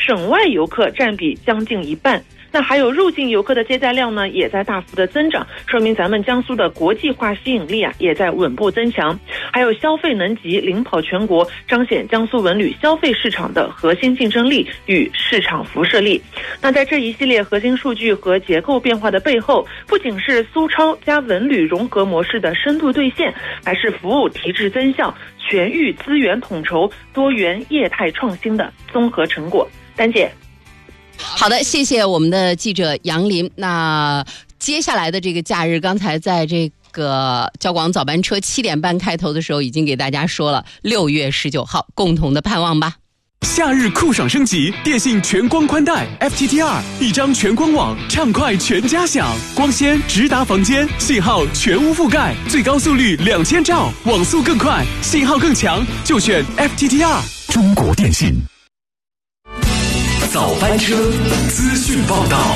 省外游客占比将近一半。那还有入境游客的接待量呢，也在大幅的增长，说明咱们江苏的国际化吸引力啊，也在稳步增强。还有消费能级领跑全国，彰显江苏文旅消费市场的核心竞争力与市场辐射力。那在这一系列核心数据和结构变化的背后，不仅是苏超加文旅融合模式的深度兑现，还是服务提质增效、全域资源统筹、多元业态创新的综合成果。丹姐。 好的，谢谢我们的记者杨林。那接下来的这个假日，刚才在这个交广早班车7点半开头的时候已经给大家说了，6月19号共同的盼望吧。 夏日酷爽升级，电信全光宽带 FTTR， 一张全光网，畅快全家享，光纤直达房间，信号全无覆盖，最高速率2000兆，网速更快，信号更强，就选 FTTR。中国电信。早班车资讯报道。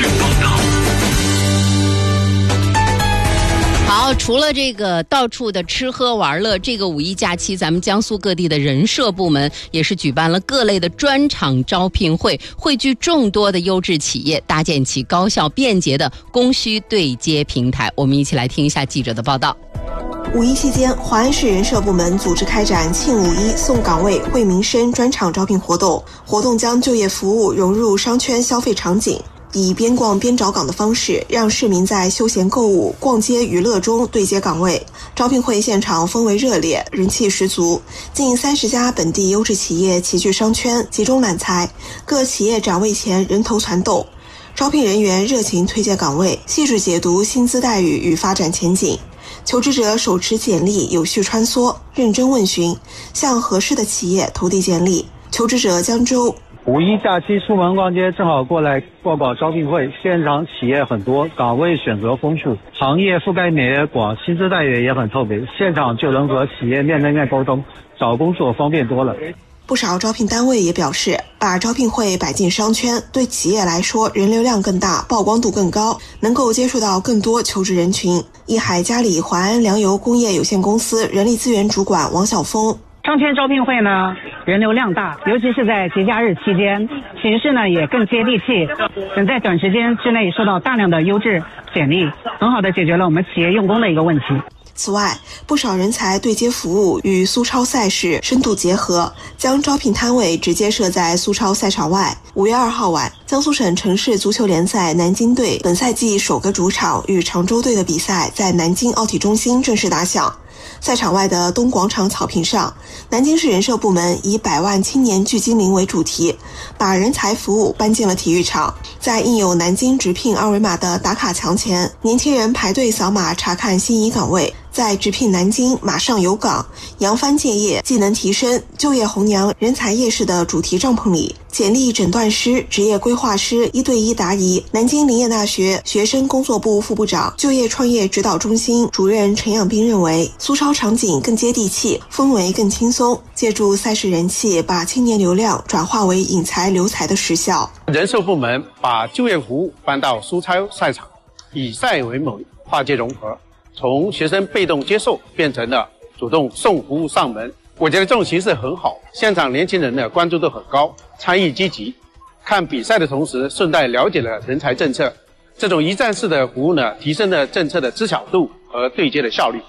好，除了这个到处的吃喝玩乐，这个五一假期咱们江苏各地的人社部门也是举办了各类的专场招聘会，汇聚众多的优质企业，搭建起高效便捷的供需对接平台。我们一起来听一下记者的报道。 五一期间，华安市人社部门组织开展庆五一送岗位惠民生专场招聘活动，活动将就业服务融入商圈消费场景，以边逛边找岗的方式，让市民在休闲购物、逛街娱乐中对接岗位。招聘会现场氛围热烈，人气十足，近30家本地优质企业齐聚商圈，集中揽才，各企业展位前人头攒动。招聘人员热情推荐岗位，细致解读薪资待遇与发展前景。求职者手持简历有序穿梭，认真问询，向合适的企业投递简历。求职者江州。 五一假期出门逛街，正好过来报考招聘会，现场企业很多，岗位选择丰富，行业覆盖面也广，薪资待遇也很特别，现场就能和企业面对面沟通，找工作方便多了。 不少招聘单位也表示，把招聘会摆进商圈，对企业来说人流量更大，曝光度更高，能够接触到更多求职人群。益海嘉里华安粮油工业有限公司人力资源主管王晓峰。 商圈招聘会呢，人流量大，尤其是在节假日期间，形式呢也更接地气，能在短时间之内收到大量的优质简历，很好的解决了我们企业用工的一个问题。 此外，不少人才对接服务与苏超赛事深度结合，将招聘摊位直接设在苏超赛场外。5月2号晚，江苏省城市足球联赛南京队本赛季首个主场与常州队的比赛在南京奥体中心正式打响。赛场外的东广场草坪上，南京市人社部门以100万青年聚精灵为主题，把人才服务搬进了体育场。在印有南京直聘二维码的打卡墙前，年轻人排队扫码查看心仪岗位。在直聘南京马上有岗、扬帆建业、技能提升、就业红娘人才夜市的主题帐篷里，简历诊断师、职业规划师1对1答疑。南京林业大学学生工作部副部长、就业创业指导中心主任陈养斌认为，苏超场景更接地气，氛围更轻松，借助赛事人气，把青年流量转化为引才留才的实效。 人社部门把就业服务搬到苏超赛场，以赛为门，跨界融合。从学生被动接受变成了主动送服务上门，我觉得这种形式很好，现场年轻人的关注度很高，参与积极，看比赛的同时顺带了解了人才政策，这种一站式的服务呢，提升了政策的知晓度和对接的效率。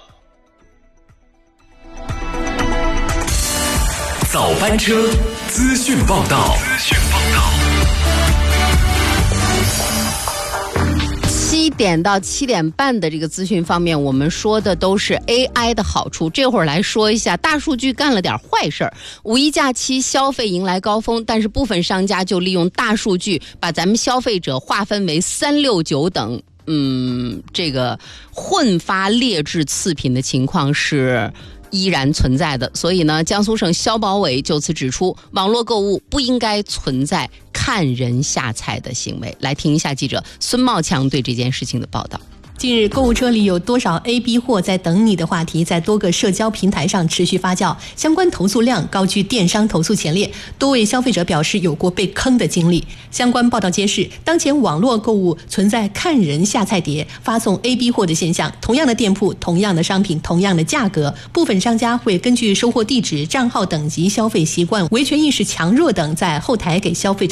早班车资讯报道。 7点到7点半的这个资讯方面，我们说的都是 AI 的好处。这会儿来说一下，大数据干了点坏事儿。五一假期消费迎来高峰，但是部分商家就利用大数据把咱们消费者划分为369等，这个混发劣质次品的情况是依然存在的。所以呢，江苏省消保委就此指出，网络购物不应该存在看人下菜的行为。来听一下记者孙茂强对这件事情的报道。 近日，购物车里有多少 AB 货在等你的话题在多个社交平台上持续发酵，相关投诉量高居电商投诉前列，多位消费者表示有过被坑的经历。相关报道揭示，当前网络购物存在看人下菜碟、发送 AB 货的现象。同样的店铺、同样的商品、同样的价格，部分商家会根据收货地址、账号等级、消费习惯、维权意识强弱等，在后台给消费者